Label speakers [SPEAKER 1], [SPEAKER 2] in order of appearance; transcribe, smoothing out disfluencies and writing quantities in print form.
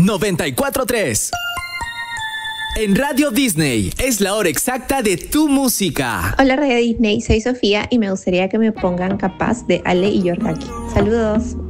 [SPEAKER 1] 94.3. En Radio Disney es la hora exacta de tu música.
[SPEAKER 2] Hola Radio Disney, soy Sofía y me gustaría que me pongan Capaz de Ale y Yordaki. Saludos.